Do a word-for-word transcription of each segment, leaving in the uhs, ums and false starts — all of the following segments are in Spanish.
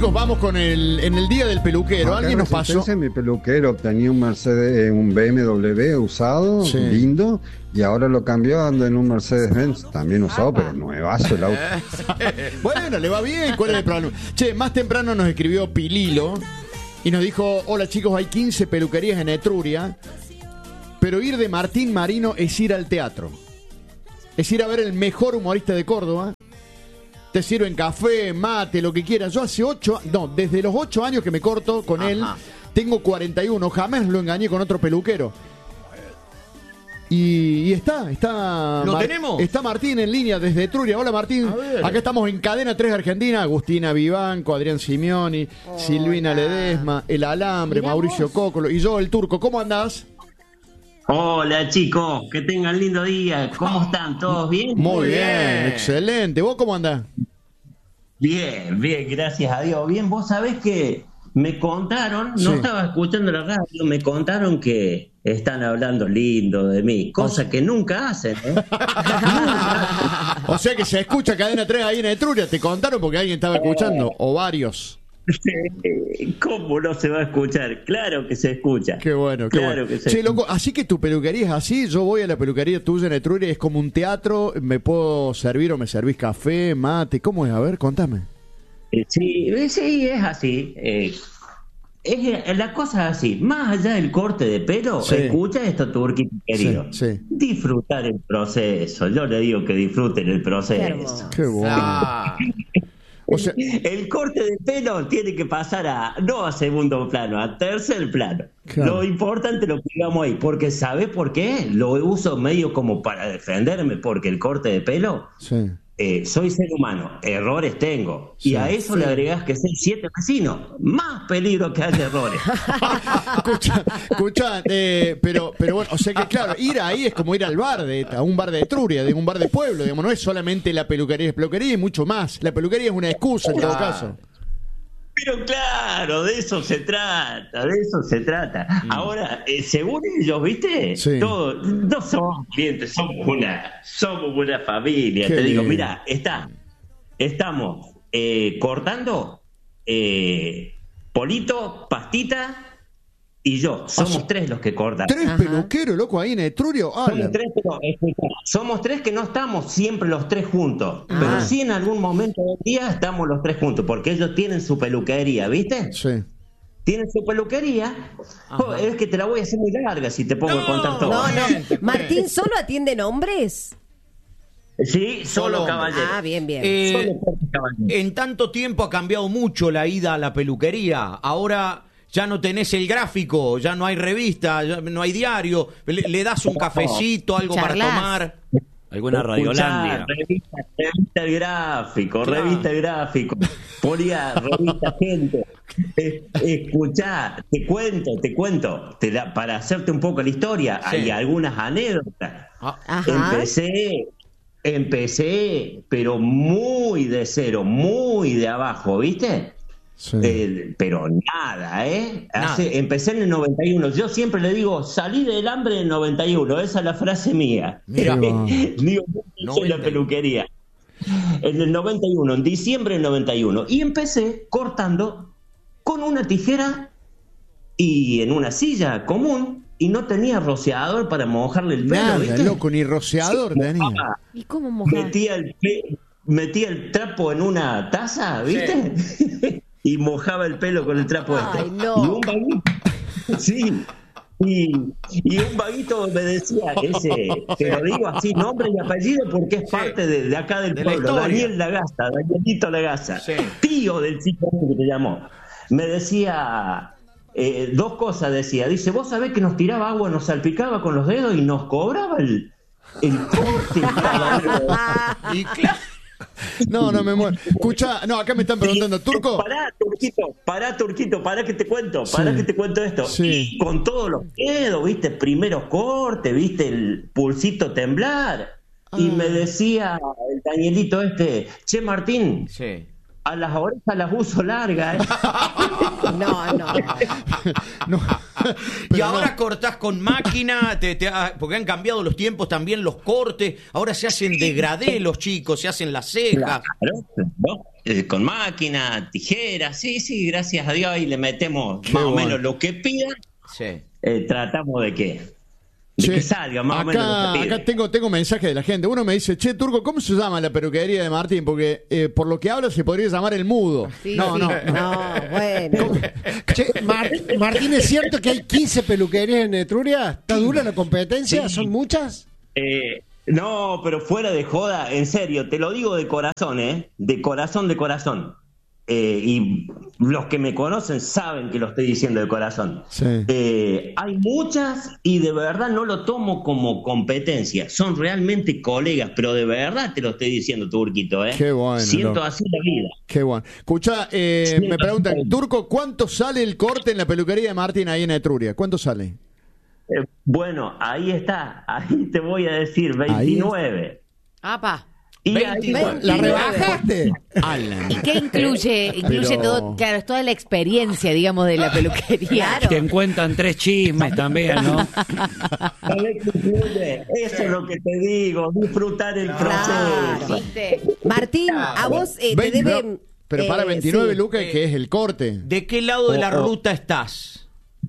chicos, vamos con el en el día del peluquero. Alguien nos pasó. Mi peluquero tenía un Mercedes, un B M W usado, sí, lindo, y ahora lo cambió, anda en un Mercedes-Benz, también usado, pero nuevazo el auto. Bueno, le va bien. ¿Cuál es el problema? Che, más temprano nos escribió Pililo y nos dijo: hola chicos, hay quince peluquerías en Etruria, pero ir de Martín Marino es ir al teatro. Es ir a ver el mejor humorista de Córdoba. Te sirven café, mate, lo que quieras. Yo hace ocho, no, desde los ocho años que me corto con Ajá. él, tengo cuarenta y uno, jamás lo engañé con otro peluquero. Y, y está, está... ¿Lo Mar, tenemos? Está Martín en línea desde Etruria. Hola Martín, acá estamos en Cadena tres Argentina. Agustina Vivanco, Adrián Simeoni, oh, Silvina Ledesma, El Alambre, Mirá Mauricio vos. Cócolo y yo, el Turco. ¿Cómo andás? Hola chicos, que tengan lindo día. ¿Cómo están? ¿Todos bien? Muy bien, bien, excelente. ¿Vos cómo andás? Bien, bien, gracias a Dios. Bien, vos sabés que me contaron, Sí. no estaba escuchando la radio, me contaron que están hablando lindo de mí, cosa que nunca hacen, ¿eh? O sea que se escucha Cadena tres ahí en Etruria. ¿Te contaron porque alguien estaba escuchando? O varios. ¿Cómo no se va a escuchar? Claro que se escucha. Qué bueno, qué claro bueno. Que se Che, loco, así que tu peluquería es así. Yo voy a la peluquería tuya en Etruria, es como un teatro. ¿Me puedo servir o me servís café, mate? ¿Cómo es? A ver, contame. Sí, sí, es así. Eh, es, la cosa es así. Más allá del corte de pelo, Sí. escucha esto, Turquito querido. Sí, sí. Disfrutar el proceso. Yo le digo que disfruten el proceso. Qué bueno. Ah. O sea, El corte de pelo tiene que pasar a no a segundo plano, a tercer plano. Claro. Lo importante lo pegamos ahí, porque ¿sabes por qué? Lo uso medio como para defenderme, porque el corte de pelo, sí. eh, soy ser humano, errores tengo. Sí. Y a eso Sí. le agregás que soy siete vecinos, más peligro que haya errores. Escucha, escucha, eh, pero, pero bueno, o sea que claro, ir ahí es como ir al bar, de, a un bar de Etruria, de un bar de pueblo, digamos, no es solamente la peluquería, es peluquería y mucho más. La peluquería es una excusa en todo caso. Pero claro, de eso se trata, de eso se trata. Mm. Ahora, eh, según ellos, ¿viste? Sí. Todos, no somos clientes, somos una, somos una familia. Qué Te digo, bien. mira, está, estamos eh, cortando eh, Polito, Pastita y yo. Somos sea, tres los que cortan. Tres Ajá. peluqueros, loco, ahí en Etruria. Ah, Somos la- tres, pero, escucha, somos tres que no estamos siempre los tres juntos, Ah. pero sí en algún momento del día estamos los tres juntos, porque ellos tienen su peluquería, ¿viste? Sí. Tienen su peluquería. Oh, es que te la voy a hacer muy larga si te pongo No, a contar todo. No, no. Gente, ¿Martín solo atiende hombres? Sí, solo, Solo caballero. Ah, bien, bien. Eh, Solo caballero. en tanto tiempo ha cambiado mucho la ida a la peluquería. Ahora ya no tenés el gráfico, ya no hay revista, ya no hay diario. Le, le das un cafecito, algo Charlas. para tomar. Alguna Radiolandia. Escuchá, Revista, revista el gráfico, Claro. revista el gráfico. Ponía revista gente. Eh, escuchá, te cuento, te cuento. Te da, para hacerte un poco la historia, Sí. hay algunas anécdotas. Ah, Ajá. Empecé, empecé, pero muy de cero, muy de abajo, ¿viste? Sí. Eh, pero nada, ¿eh? Hace, Nada. empecé en el noventa y uno. Yo siempre le digo, salí del hambre en el noventa y uno. Esa es la frase mía. Mira. Digo, soy la noventa. peluquería. En el noventa y uno, en diciembre del noventa y uno. Y empecé cortando con una tijera y en una silla común. Y no tenía rociador para mojarle el pelo, Nada, ¿viste? loco, ni rociador Sí, tenía. mojaba. ¿Y cómo mojar? Metía el, pe- metía el trapo en una taza, ¿viste? Y mojaba el pelo con el trapo Ay, este. no. Y un vaguito, sí, y, y un vaguito me decía, ese, te lo digo así, nombre y apellido porque es Sí. parte de, de acá del De la pueblo, historia. Daniel Lagaza, Danielito Lagaza, Sí. tío del chico que te llamó. Me decía, eh, dos cosas decía, dice, vos sabés que nos tiraba agua, nos salpicaba con los dedos y nos cobraba el, el corte. y claro. No, no me muero. Escucha, no, acá me están preguntando, Turco. Pará, Turquito, pará, Turquito, pará que te cuento, pará Sí. que te cuento esto. Sí. Y con todos los dedos, viste, primeros cortes, viste, el pulsito temblar. Y Ah. me decía el Danielito este, che Martín, Sí. a las orejas las uso largas. ¿eh? No, no. No. Y Pero ahora no. cortás con máquina, te, te ha- porque han cambiado los tiempos también, los cortes. Ahora se hacen degradé los chicos, se hacen las cejas. Claro, ¿no? Eh, con máquina, tijeras, sí, sí, gracias a Dios, ahí le metemos Qué más o bueno. menos lo que pidan, Sí. eh, tratamos de que, de Che, que salga más o menos lo acá, que piden. acá tengo, tengo mensajes de la gente. Uno me dice, che, Turco, ¿cómo se llama la peluquería de Martín? Porque eh, por lo que habla se podría llamar el mudo. Sí, no, sí. no, no. No, bueno. Che, Mar- Martín, ¿es cierto que hay quince peluquerías en Etruria? ¿Está dura la competencia? Sí. ¿Son muchas? Eh, no, pero fuera de joda, en serio, te lo digo de corazón, ¿eh? De corazón, de corazón. Eh, y los que me conocen saben que lo estoy diciendo de corazón. Sí. Eh, hay muchas y de verdad no lo tomo como competencia. Son realmente colegas, pero de verdad te lo estoy diciendo, Turquito, ¿eh? Qué bueno, Siento loco. así la vida. Qué bueno. Escucha, eh, Sí, me preguntan, sí. Turco, ¿cuánto sale el corte en la peluquería de Martín ahí en Etruria? ¿Cuánto sale? Eh, bueno, ahí está. Ahí te voy a decir, veintinueve. Apa. Y ahí- veintinueve. ¿La rebajaste? Alan. ¿Y qué incluye? Incluye Pero- todo, claro, es toda la experiencia, digamos, de la peluquería. Claro. Te encuentran tres chismes también, ¿no? ¿Sabés qué incluye? Eso es lo que te digo, disfrutar el Claro. proceso. ¿Viste? Martín, a vos eh, te veinte, deben... pero para eh, veintinueve sí. lucas, que es el corte. ¿De qué lado de la Oh, oh. ruta estás?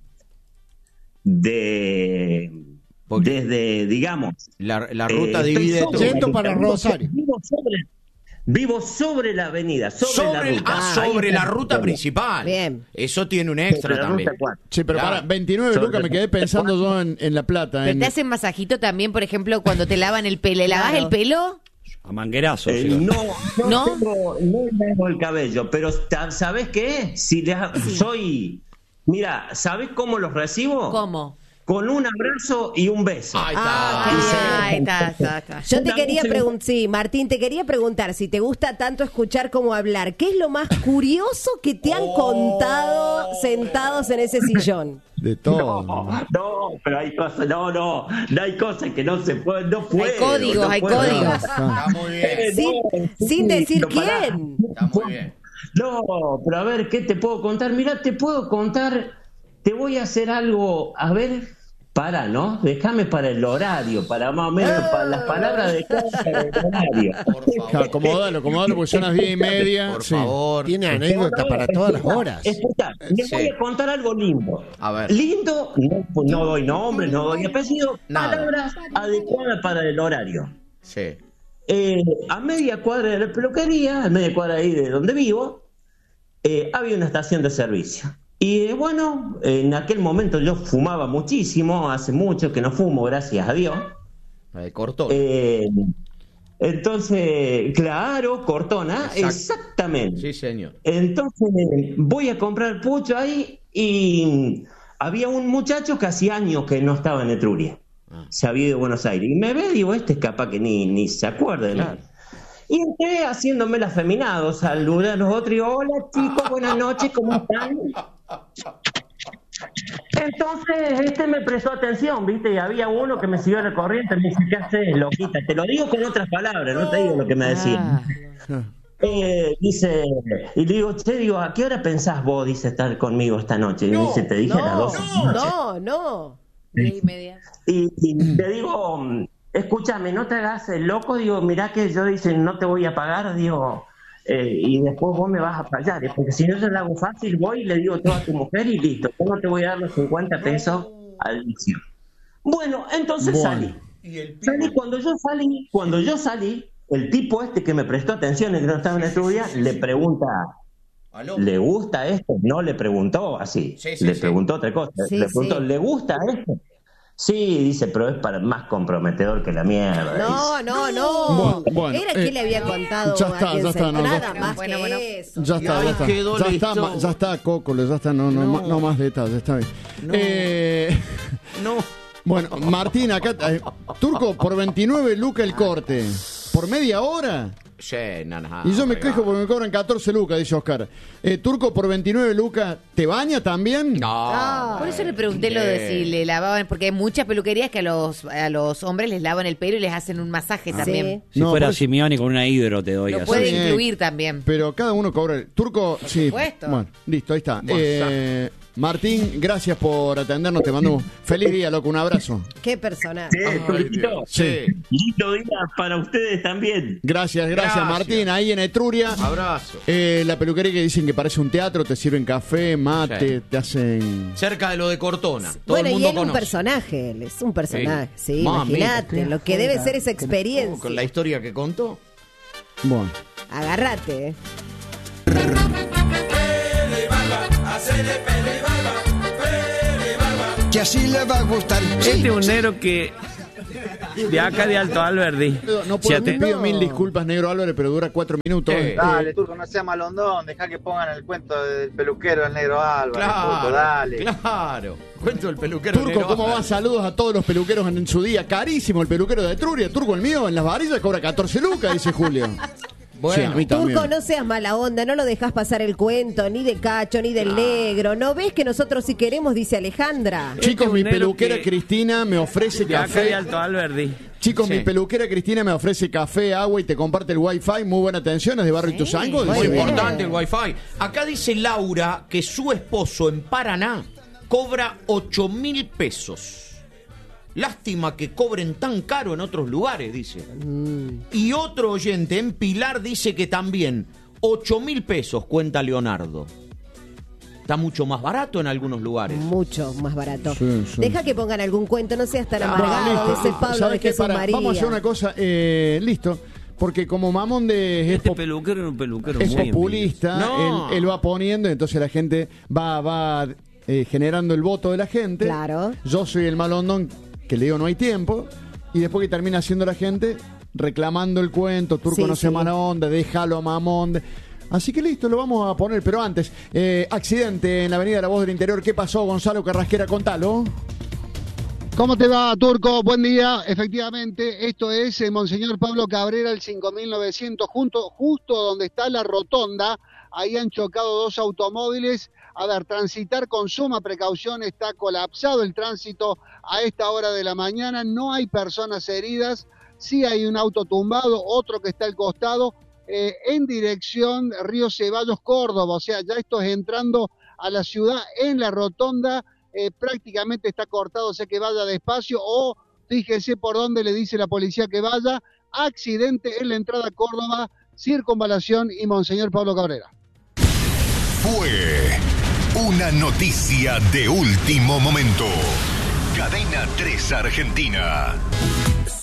De Porque- desde, digamos, La, la eh, ruta estoy divide sobre todo. Yendo la- para vivo- Rosario. Vivo sobre, vivo sobre la avenida, sobre, Sobre, la el- ruta. ah, Ahí sobre está. la ruta principal. Bien. Eso tiene un extra Sobre la también. ruta cuatro. Sí, pero Claro. para veintinueve Sobre- lucas me quedé pensando yo en, en La Plata. Pero En, te hacen masajito también, por ejemplo, cuando te lavan el pelo. ¿Le lavas Claro. el pelo? A manguerazo. Eh, sí. no, no, ¿No? tengo, no tengo el cabello, pero ta- ¿sabés qué? Si les ha- soy, mira, ¿sabés cómo los recibo? ¿Cómo? Con un abrazo y un beso. Ahí está. Ah, qué bien. Ahí está, está, está. Yo te Una quería música- preguntar, sí, Martín, te quería preguntar si te gusta tanto escuchar como hablar. ¿Qué es lo más curioso que te han contado sentados en ese sillón? de todo. No, no, pero hay cosas, no, no, no hay cosas que no se pueden, no puedo. Hay códigos, no hay puedo. códigos. Está muy bien. Eh, Sin, no, sin sí, decir pero pará. quién. Está muy bien. No, pero a ver, ¿qué te puedo contar? Mira, te puedo contar, te voy a hacer algo, a ver, para, ¿no? Déjame para el horario, para más o menos, para las palabras de cada para el horario. Por favor. Acomodalo, acomodalo, porque son las diez y media. Por Sí. favor. Tiene anécdota para todas las horas. Escucha, les Sí. voy a contar algo lindo. A ver. Lindo, no, pues no doy nombre, no doy apellido, Nada. palabras adecuadas para el horario. Sí. Eh, a media cuadra de la peluquería, a media cuadra ahí de donde vivo, eh, había una estación de servicio. Y eh, bueno, en aquel momento yo fumaba muchísimo, hace mucho que no fumo, gracias a Dios. La de Cortón. Eh, entonces, claro, cortona, Exacto. exactamente. Sí, señor. Entonces voy a comprar pucho ahí y había un muchacho que hacía años que no estaba en Etruria. Ah. Se había ido de Buenos Aires. Y me ve, digo, este es capaz que ni, ni se acuerda de nada. Y entré haciéndome el afeminado, saludé a los otros y digo, hola chicos, buenas noches, ¿cómo están? Entonces este me prestó atención, ¿viste? Y había uno que me siguió la corriente, me dice, ¿qué haces, loquita? Te lo digo con otras palabras, no te digo lo que me decía. Ah. Eh, dice, y le digo, che, digo, ¿a qué hora pensás vos, dice, estar conmigo esta noche? Y me dice, te dije a las No, doce de la noche. no, no. Diez y media. Y, y te digo, mm, escúchame, no te hagas el loco, digo, mirá que yo, dice, no te voy a pagar, digo, eh, y después vos me vas a pagar, porque si no yo lo hago fácil, voy y le digo todo a tu mujer y listo, yo no te voy a dar los cincuenta pesos al inicio. Bueno, entonces Bueno. salí. Y el pibe- Salí, cuando yo salí, cuando yo salí, el tipo este que me prestó atención y que no estaba en la estudia, le pregunta, Aló. ¿le gusta esto? No le preguntó así, Sí, sí, le sí. preguntó otra cosa. Sí, le preguntó, sí. ¿le gusta esto? Sí, dice, pero es para más comprometedor que la mierda. No, dice. no, no. Bueno, bueno, Era eh, que le había contado ya a está, quien ya se- está, no, nada ya- más Bueno, que bueno. eso. Ya está, Ahí ya está. quedó Ya la está, historia. ma- ya está, Cócolo, ya está, no, no, No. ma- no más detalles, está bien. No. Eh, No. bueno, Martín, acá, eh, Turco, por veintinueve lucas el corte, por media hora. Sí, no, no, Y yo me regalo. quejo porque me cobran catorce lucas, dice Oscar. Eh, Turco, por veintinueve lucas, ¿Te baña también? No. Por eso le pregunté lo de si le lavaban, porque hay muchas peluquerías que a los a los hombres les lavan el pelo y les hacen un masaje también. Si No, fuera por- Simeone con una hidro te doy Lo así. puede bien. incluir también. Pero cada uno cobra. El turco, sí. supuesto. Bueno, listo, ahí está. Bueno, Eh, Martín, gracias por atendernos. Te mando un feliz día, loco. Un abrazo. Qué personaje. Eh, Turquito, Sí. lindo día para ustedes también. Gracias, gracias, Gracias. Martín. Ahí en Etruria. Abrazo. Eh, la peluquería que dicen que parece un teatro, te sirven café, mate, Sí. te hacen. Cerca de lo de Cortona. Todo Bueno, el y mundo él un conoce. personaje, él es un personaje. Sí, Sí. Mamita. imagínate lo que debe ser esa Con la experiencia. historia que contó. Bueno. Agárrate. eh. Que así le va a gustar. Este es un negro que de acá de Alto Alberdi. No Si puedo, te aten- pido mil disculpas, negro Álvarez, pero dura cuatro minutos. Sí. Eh, Dale, Turco, no sea malondón, deja que pongan el cuento del peluquero del negro Álvarez, Claro, Turco, dale. claro. Cuento del peluquero. Turco, negro ¿cómo va? Álvarez. Saludos a todos los peluqueros en, en su día. Carísimo el peluquero de Etruria. Turco, el mío, en las varillas cobra catorce lucas, dice Julio. Bueno, Sí, a mí también. Turco, no seas mala onda, no lo dejas pasar el cuento, ni de Cacho, ni del negro. ¿No ves que nosotros sí queremos? Dice Alejandra. Este Chicos, es un mi negro peluquera que- Cristina me ofrece De acá de café. Alto Alberdi. Chicos, Sí. mi peluquera Cristina me ofrece café, agua y te comparte el wifi. Muy buena atención, es de Barrio Ituzaingó. muy Muy bien. importante el wifi. Acá dice Laura que su esposo en Paraná cobra ocho mil pesos. Lástima que cobren tan caro en otros lugares, dice. Y otro oyente en Pilar dice que también ocho mil pesos cuenta Leonardo. Está mucho más barato en algunos lugares. Mucho más barato. Sí, sí. Deja que pongan algún cuento, no seas tan Ah, amargado, listo. dice Pablo de ¿Sabes qué? Jesús Para, María. vamos a hacer una cosa. Eh, listo. Porque como Mamón de es, Este pop- peluquero era un peluquero es muy populista, No. él, él va poniendo, entonces la gente va, va eh, generando el voto de la gente. Claro. Yo soy el malondón que le digo no hay tiempo. Y después que termina haciendo la gente reclamando el cuento, Turco Sí, no sea sí. mala onda, déjalo a Mamón. de- Así que listo, lo vamos a poner. Pero antes, eh, accidente en la avenida La Voz del Interior. ¿Qué pasó, Gonzalo Carrasquera? Contalo. ¿Cómo te va, Turco? Buen día. Efectivamente, esto es eh, Monseñor Pablo Cabrera, el cinco mil novecientos, junto, justo donde está la rotonda. Ahí han chocado dos automóviles. A ver, transitar con suma precaución, está colapsado el tránsito a esta hora de la mañana. No hay personas heridas, sí hay un auto tumbado, otro que está al costado, eh, en dirección Río Ceballos, Córdoba. O sea, ya esto es entrando a la ciudad en la rotonda. Eh, prácticamente está cortado, o sea que vaya despacio o fíjese por dónde le dice la policía que vaya. Accidente en la entrada a Córdoba, Circunvalación y Monseñor Pablo Cabrera. Fue una noticia de último momento. Cadena tres Argentina.